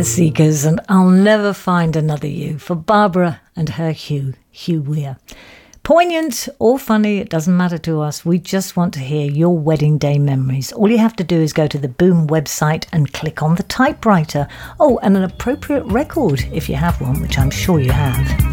Seekers and I'll Never Find Another You for Barbara and her Hugh Weir. Poignant or funny, it doesn't matter to us. We just want to hear your wedding day memories. All you have to do is go to the Boom website and click on the typewriter. Oh, and an appropriate record if you have one, which I'm sure you have.